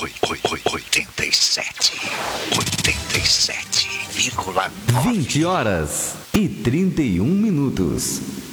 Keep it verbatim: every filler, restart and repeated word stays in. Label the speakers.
Speaker 1: oitenta e sete. oitenta e sete vírgula nove.
Speaker 2: vinte horas e trinta e um minutos.